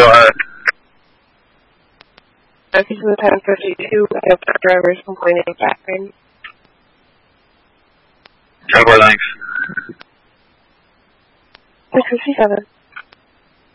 Go ahead. This is the 1052. I have drivers complaining of back pain. 10-4, thanks. 657.